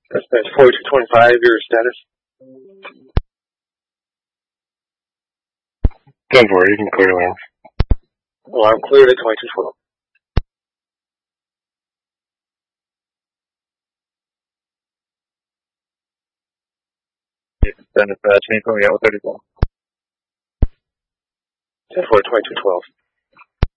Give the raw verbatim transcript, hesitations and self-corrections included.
That's, that's forty-two twenty-five, your status? ten four, you can clear alarm. Alarm cleared at twenty-two twelve. Then it's uh, change going out with thirty-four. ten four, twenty-two twelve.